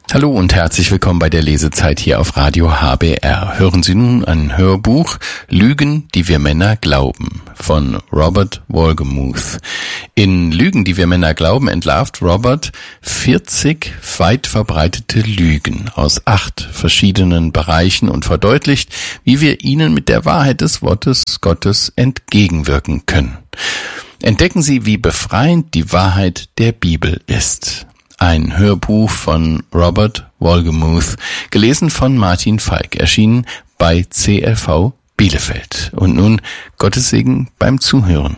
Hallo und herzlich willkommen bei der Lesezeit hier auf Radio HBR. Hören Sie nun ein Hörbuch Lügen, die wir Männer glauben von Robert Wolgemuth. In Lügen, die wir Männer glauben, entlarvt Robert 40 weit verbreitete Lügen aus 8 verschiedenen Bereichen und verdeutlicht, wie wir ihnen mit der Wahrheit des Wortes Gottes entgegenwirken können. Entdecken Sie, wie befreiend die Wahrheit der Bibel ist. Ein Hörbuch von Robert Wolgemuth, gelesen von Martin Falk, erschienen bei CLV Bielefeld. Und nun Gottes Segen beim Zuhören.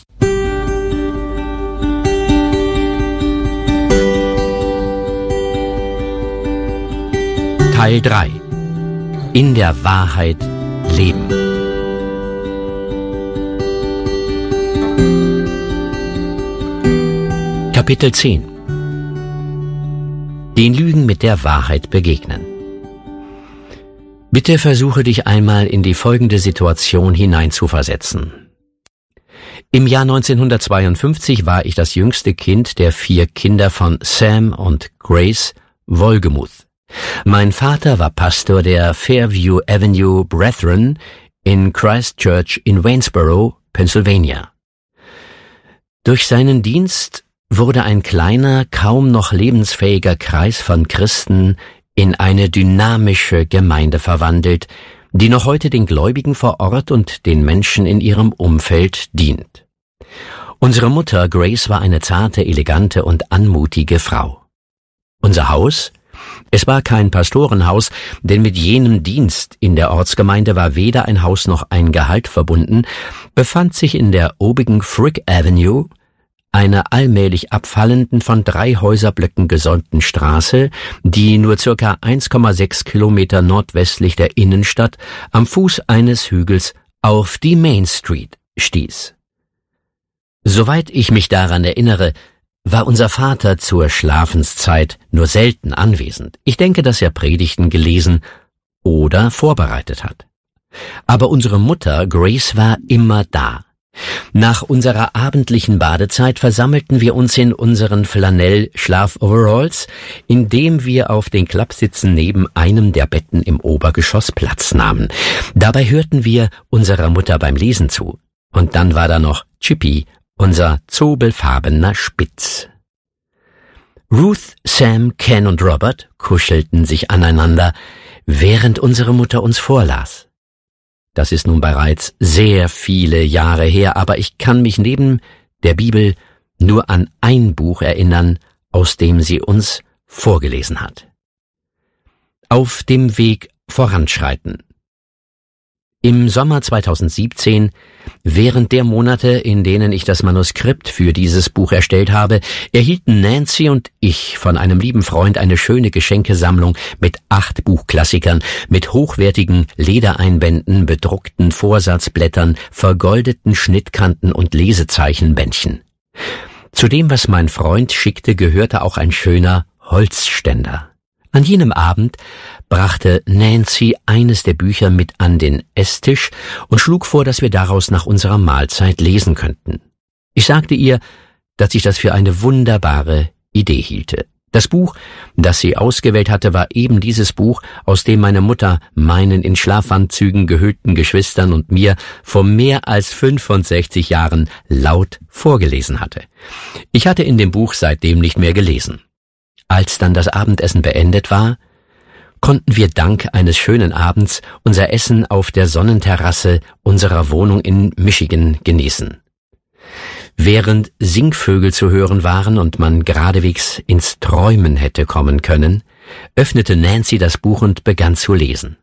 Teil 3. In der Wahrheit leben. Kapitel 10. Den Lügen mit der Wahrheit begegnen. Bitte versuche dich einmal in die folgende Situation hineinzuversetzen. Im Jahr 1952 war ich das jüngste Kind der 4 Kinder von Sam und Grace Wolgemuth. Mein Vater war Pastor der Fairview Avenue Brethren in Christchurch in Waynesboro, Pennsylvania. Durch seinen Dienst wurde ein kleiner, kaum noch lebensfähiger Kreis von Christen in eine dynamische Gemeinde verwandelt, die noch heute den Gläubigen vor Ort und den Menschen in ihrem Umfeld dient. Unsere Mutter Grace war eine zarte, elegante und anmutige Frau. Unser Haus? Es war kein Pastorenhaus, denn mit jenem Dienst in der Ortsgemeinde war weder ein Haus noch ein Gehalt verbunden, befand sich in der obigen Frick Avenue, einer allmählich abfallenden, von 3 Häuserblöcken gesäumten Straße, die nur circa 1,6 Kilometer nordwestlich der Innenstadt am Fuß eines Hügels auf die Main Street stieß. Soweit ich mich daran erinnere, war unser Vater zur Schlafenszeit nur selten anwesend. Ich denke, dass er Predigten gelesen oder vorbereitet hat. Aber unsere Mutter Grace war immer da. Nach unserer abendlichen Badezeit versammelten wir uns in unseren Flanell-Schlaf-Overalls, indem wir auf den Klappsitzen neben einem der Betten im Obergeschoss Platz nahmen. Dabei hörten wir unserer Mutter beim Lesen zu. Und dann war da noch Chippy, unser zobelfarbener Spitz. Ruth, Sam, Ken und Robert kuschelten sich aneinander, während unsere Mutter uns vorlas. Das ist nun bereits sehr viele Jahre her, aber ich kann mich neben der Bibel nur an ein Buch erinnern, aus dem sie uns vorgelesen hat. Auf dem Weg voranschreiten. Im Sommer 2017, während der Monate, in denen ich das Manuskript für dieses Buch erstellt habe, erhielten Nancy und ich von einem lieben Freund eine schöne Geschenkesammlung mit 8 Buchklassikern, mit hochwertigen Ledereinbänden, bedruckten Vorsatzblättern, vergoldeten Schnittkanten und Lesezeichenbändchen. Zu dem, was mein Freund schickte, gehörte auch ein schöner Holzständer. An jenem Abend brachte Nancy eines der Bücher mit an den Esstisch und schlug vor, dass wir daraus nach unserer Mahlzeit lesen könnten. Ich sagte ihr, dass ich das für eine wunderbare Idee hielte. Das Buch, das sie ausgewählt hatte, war eben dieses Buch, aus dem meine Mutter meinen in Schlafanzügen gehüllten Geschwistern und mir vor mehr als 65 Jahren laut vorgelesen hatte. Ich hatte in dem Buch seitdem nicht mehr gelesen. Als dann das Abendessen beendet war, konnten wir dank eines schönen Abends unser Essen auf der Sonnenterrasse unserer Wohnung in Michigan genießen. Während Singvögel zu hören waren und man geradewegs ins Träumen hätte kommen können, öffnete Nancy das Buch und begann zu lesen.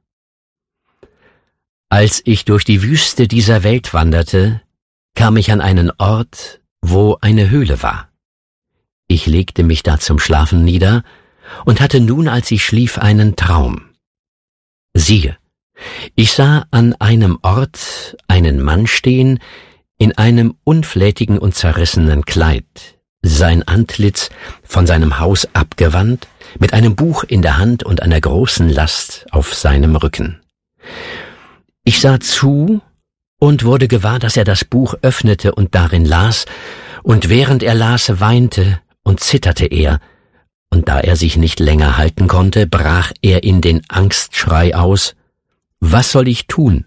Als ich durch die Wüste dieser Welt wanderte, kam ich an einen Ort, wo eine Höhle war. Ich legte mich da zum Schlafen nieder und hatte nun, als ich schlief, einen Traum. Siehe, ich sah an einem Ort einen Mann stehen, in einem unflätigen und zerrissenen Kleid, sein Antlitz von seinem Haus abgewandt, mit einem Buch in der Hand und einer großen Last auf seinem Rücken. Ich sah zu und wurde gewahr, dass er das Buch öffnete und darin las, und während er las, weinte und zitterte er, und da er sich nicht länger halten konnte, brach er in den Angstschrei aus: »Was soll ich tun?«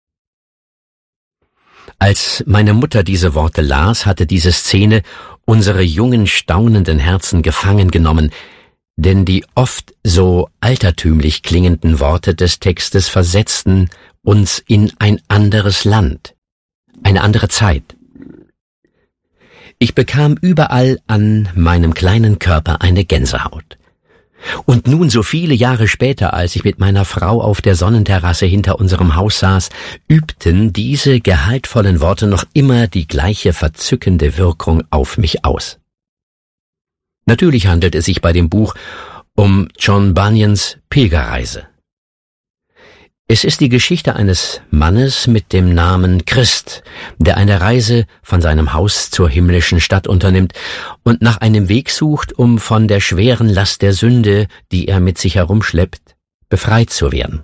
Als meine Mutter diese Worte las, hatte diese Szene unsere jungen, staunenden Herzen gefangen genommen, denn die oft so altertümlich klingenden Worte des Textes versetzten uns in ein anderes Land, eine andere Zeit. Ich bekam überall an meinem kleinen Körper eine Gänsehaut. Und nun, so viele Jahre später, als ich mit meiner Frau auf der Sonnenterrasse hinter unserem Haus saß, übten diese gehaltvollen Worte noch immer die gleiche verzückende Wirkung auf mich aus. Natürlich handelt es sich bei dem Buch um John Bunyans Pilgerreise. Es ist die Geschichte eines Mannes mit dem Namen Christ, der eine Reise von seinem Haus zur himmlischen Stadt unternimmt und nach einem Weg sucht, um von der schweren Last der Sünde, die er mit sich herumschleppt, befreit zu werden.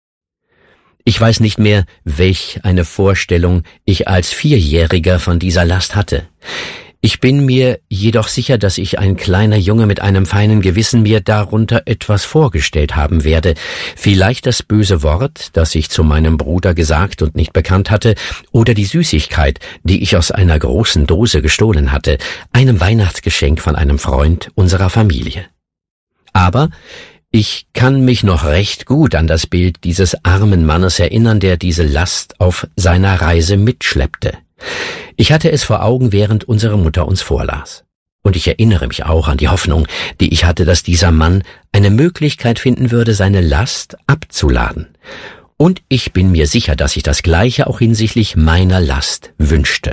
Ich weiß nicht mehr, welch eine Vorstellung ich als Vierjähriger von dieser Last hatte. Ich bin mir jedoch sicher, dass ich, ein kleiner Junge mit einem feinen Gewissen, mir darunter etwas vorgestellt haben werde. Vielleicht das böse Wort, das ich zu meinem Bruder gesagt und nicht bekannt hatte, oder die Süßigkeit, die ich aus einer großen Dose gestohlen hatte, einem Weihnachtsgeschenk von einem Freund unserer Familie. Aber ich kann mich noch recht gut an das Bild dieses armen Mannes erinnern, der diese Last auf seiner Reise mitschleppte. Ich hatte es vor Augen, während unsere Mutter uns vorlas. Und ich erinnere mich auch an die Hoffnung, die ich hatte, dass dieser Mann eine Möglichkeit finden würde, seine Last abzuladen. Und ich bin mir sicher, dass ich das Gleiche auch hinsichtlich meiner Last wünschte.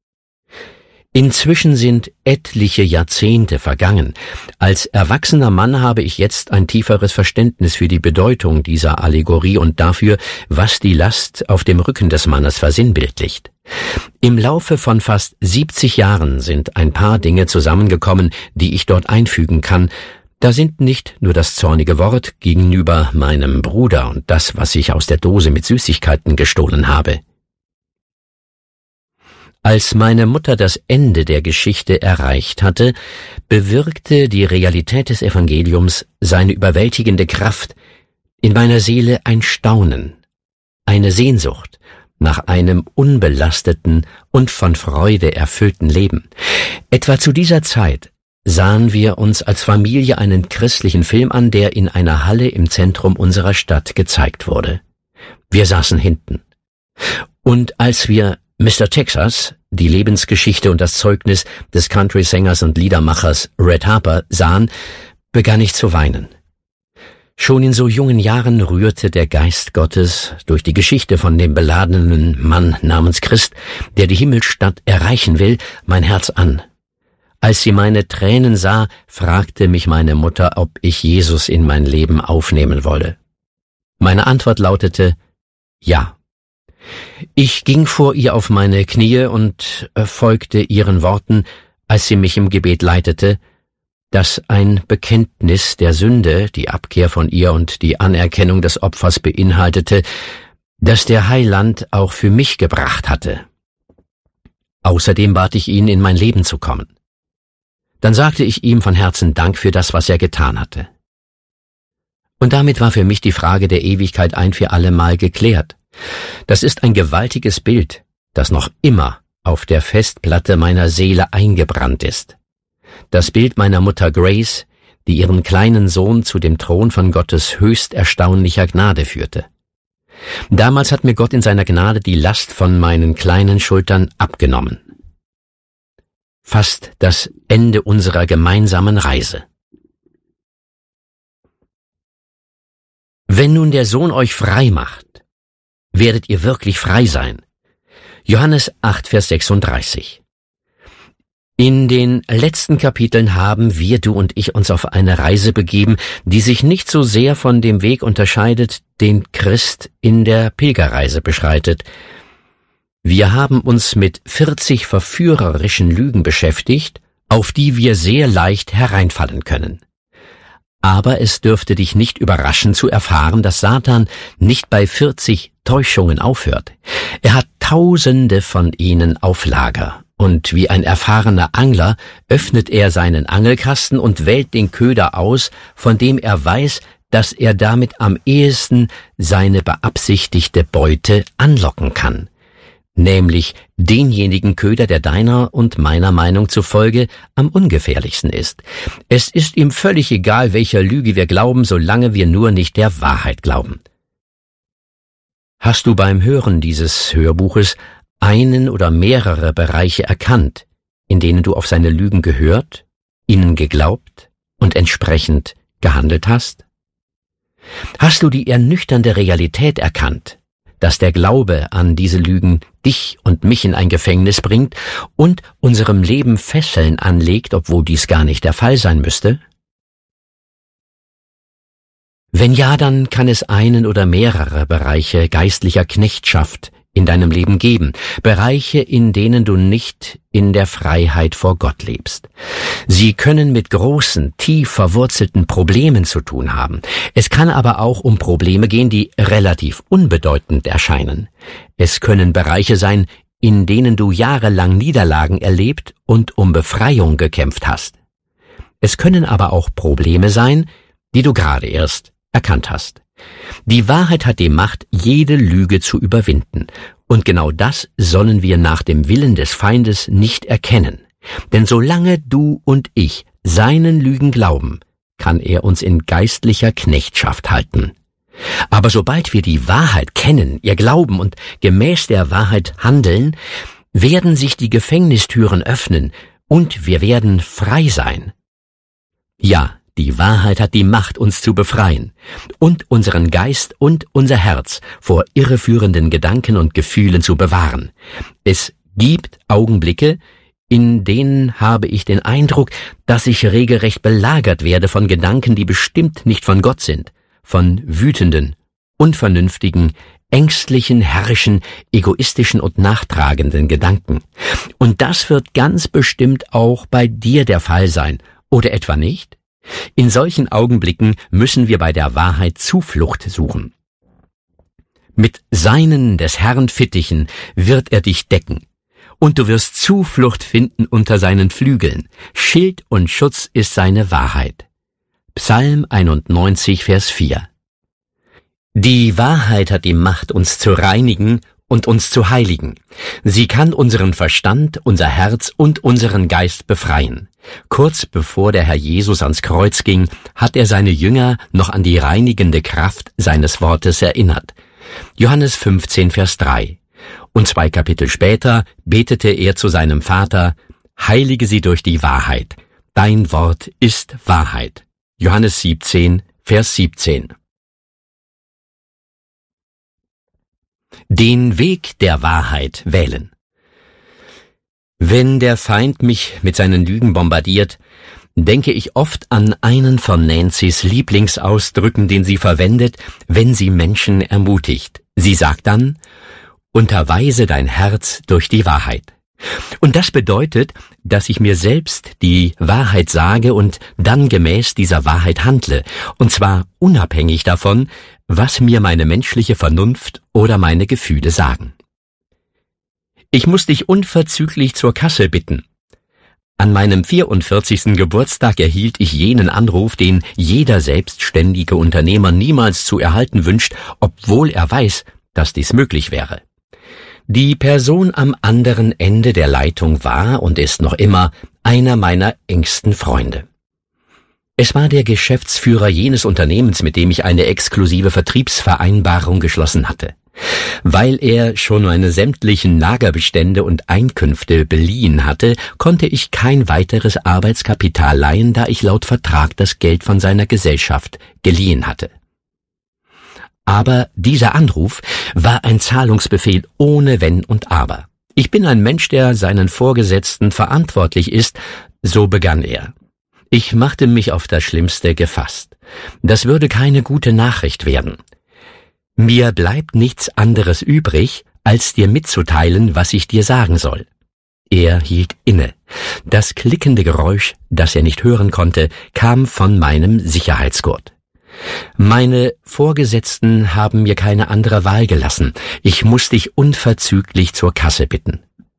Inzwischen sind etliche Jahrzehnte vergangen. Als erwachsener Mann habe ich jetzt ein tieferes Verständnis für die Bedeutung dieser Allegorie und dafür, was die Last auf dem Rücken des Mannes versinnbildlicht. Im Laufe von fast 70 Jahren sind ein paar Dinge zusammengekommen, die ich dort einfügen kann. Da sind nicht nur das zornige Wort gegenüber meinem Bruder und das, was ich aus der Dose mit Süßigkeiten gestohlen habe. Als meine Mutter das Ende der Geschichte erreicht hatte, bewirkte die Realität des Evangeliums seine überwältigende Kraft in meiner Seele ein Staunen, eine Sehnsucht nach einem unbelasteten und von Freude erfüllten Leben. Etwa zu dieser Zeit sahen wir uns als Familie einen christlichen Film an, der in einer Halle im Zentrum unserer Stadt gezeigt wurde. Wir saßen hinten. Und als wir Mr. Texas, die Lebensgeschichte und das Zeugnis des Country-Sängers und Liedermachers Red Harper sahen, begann ich zu weinen. Schon in so jungen Jahren rührte der Geist Gottes durch die Geschichte von dem beladenen Mann namens Christ, der die Himmelsstadt erreichen will, mein Herz an. Als sie meine Tränen sah, fragte mich meine Mutter, ob ich Jesus in mein Leben aufnehmen wolle. Meine Antwort lautete: Ja. Ich ging vor ihr auf meine Knie und folgte ihren Worten, als sie mich im Gebet leitete, das ein Bekenntnis der Sünde, die Abkehr von ihr und die Anerkennung des Opfers beinhaltete, das der Heiland auch für mich gebracht hatte. Außerdem bat ich ihn, in mein Leben zu kommen. Dann sagte ich ihm von Herzen Dank für das, was er getan hatte. Und damit war für mich die Frage der Ewigkeit ein für alle Mal geklärt. Das ist ein gewaltiges Bild, das noch immer auf der Festplatte meiner Seele eingebrannt ist. Das Bild meiner Mutter Grace, die ihren kleinen Sohn zu dem Thron von Gottes höchst erstaunlicher Gnade führte. Damals hat mir Gott in seiner Gnade die Last von meinen kleinen Schultern abgenommen. Fast das Ende unserer gemeinsamen Reise. Wenn nun der Sohn euch frei macht, werdet ihr wirklich frei sein. Johannes 8, Vers 36. In den letzten Kapiteln haben wir, du und ich, uns auf eine Reise begeben, die sich nicht so sehr von dem Weg unterscheidet, den Christ in der Pilgerreise beschreitet. Wir haben uns mit 40 verführerischen Lügen beschäftigt, auf die wir sehr leicht hereinfallen können. Aber es dürfte dich nicht überraschen zu erfahren, dass Satan nicht bei 40 Täuschungen aufhört. Er hat Tausende von ihnen auf Lager. Und wie ein erfahrener Angler öffnet er seinen Angelkasten und wählt den Köder aus, von dem er weiß, dass er damit am ehesten seine beabsichtigte Beute anlocken kann. Nämlich denjenigen Köder, der deiner und meiner Meinung zufolge am ungefährlichsten ist. Es ist ihm völlig egal, welcher Lüge wir glauben, solange wir nur nicht der Wahrheit glauben. Hast du beim Hören dieses Hörbuches einen oder mehrere Bereiche erkannt, in denen du auf seine Lügen gehört, ihnen geglaubt und entsprechend gehandelt hast? Hast du die ernüchternde Realität erkannt, dass der Glaube an diese Lügen dich und mich in ein Gefängnis bringt und unserem Leben Fesseln anlegt, obwohl dies gar nicht der Fall sein müsste? Wenn ja, dann kann es einen oder mehrere Bereiche geistlicher Knechtschaft in deinem Leben geben, Bereiche, in denen du nicht in der Freiheit vor Gott lebst. Sie können mit großen, tief verwurzelten Problemen zu tun haben. Es kann aber auch um Probleme gehen, die relativ unbedeutend erscheinen. Es können Bereiche sein, in denen du jahrelang Niederlagen erlebt und um Befreiung gekämpft hast. Es können aber auch Probleme sein, die du gerade erst erkannt hast. Die Wahrheit hat die Macht, jede Lüge zu überwinden. Und genau das sollen wir nach dem Willen des Feindes nicht erkennen. Denn solange du und ich seinen Lügen glauben, kann er uns in geistlicher Knechtschaft halten. Aber sobald wir die Wahrheit kennen, ihr glauben und gemäß der Wahrheit handeln, werden sich die Gefängnistüren öffnen und wir werden frei sein. Ja, die Wahrheit hat die Macht, uns zu befreien und unseren Geist und unser Herz vor irreführenden Gedanken und Gefühlen zu bewahren. Es gibt Augenblicke, in denen habe ich den Eindruck, dass ich regelrecht belagert werde von Gedanken, die bestimmt nicht von Gott sind, von wütenden, unvernünftigen, ängstlichen, herrischen, egoistischen und nachtragenden Gedanken. Und das wird ganz bestimmt auch bei dir der Fall sein, oder etwa nicht? In solchen Augenblicken müssen wir bei der Wahrheit Zuflucht suchen. Mit seinen des Herrn Fittichen wird er dich decken, und du wirst Zuflucht finden unter seinen Flügeln. Schild und Schutz ist seine Wahrheit. Psalm 91, Vers 4. Die Wahrheit hat die Macht, uns zu reinigen und uns zu heiligen. Sie kann unseren Verstand, unser Herz und unseren Geist befreien. Kurz bevor der Herr Jesus ans Kreuz ging, hat er seine Jünger noch an die reinigende Kraft seines Wortes erinnert. Johannes 15, Vers 3. Und 2 Kapitel später betete er zu seinem Vater: Heilige sie durch die Wahrheit. Dein Wort ist Wahrheit. Johannes 17, Vers 17. Den Weg der Wahrheit wählen. Wenn der Feind mich mit seinen Lügen bombardiert, denke ich oft an einen von Nancy's Lieblingsausdrücken, den sie verwendet, wenn sie Menschen ermutigt. Sie sagt dann: Unterweise dein Herz durch die Wahrheit. Und das bedeutet, dass ich mir selbst die Wahrheit sage und dann gemäß dieser Wahrheit handle, und zwar unabhängig davon, was mir meine menschliche Vernunft oder meine Gefühle sagen. Ich muss dich unverzüglich zur Kasse bitten. An meinem 44. Geburtstag erhielt ich jenen Anruf, den jeder selbstständige Unternehmer niemals zu erhalten wünscht, obwohl er weiß, dass dies möglich wäre. Die Person am anderen Ende der Leitung war und ist noch immer einer meiner engsten Freunde. Es war der Geschäftsführer jenes Unternehmens, mit dem ich eine exklusive Vertriebsvereinbarung geschlossen hatte. Weil er schon meine sämtlichen Lagerbestände und Einkünfte beliehen hatte, konnte ich kein weiteres Arbeitskapital leihen, da ich laut Vertrag das Geld von seiner Gesellschaft geliehen hatte. Aber dieser Anruf war ein Zahlungsbefehl ohne Wenn und Aber. Ich bin ein Mensch, der seinen Vorgesetzten verantwortlich ist, so begann er. Ich machte mich auf das Schlimmste gefasst. Das würde keine gute Nachricht werden. Mir bleibt nichts anderes übrig, als dir mitzuteilen, was ich dir sagen soll. Er hielt inne. Das klickende Geräusch, das er nicht hören konnte, kam von meinem Sicherheitsgurt. Meine Vorgesetzten haben mir keine andere Wahl gelassen. Ich muss dich unverzüglich zur Kasse bitten.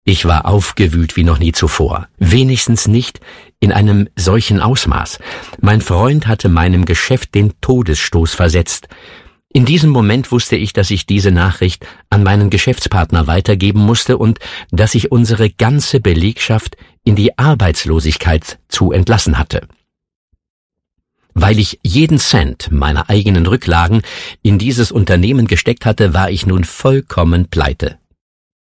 Ich war aufgewühlt wie noch nie zuvor. Wenigstens nicht in einem solchen Ausmaß. Mein Freund hatte meinem Geschäft den Todesstoß versetzt. In diesem Moment wusste ich, dass ich diese Nachricht an meinen Geschäftspartner weitergeben musste und dass ich unsere ganze Belegschaft in die Arbeitslosigkeit zu entlassen hatte. Weil ich jeden Cent meiner eigenen Rücklagen in dieses Unternehmen gesteckt hatte, war ich nun vollkommen pleite.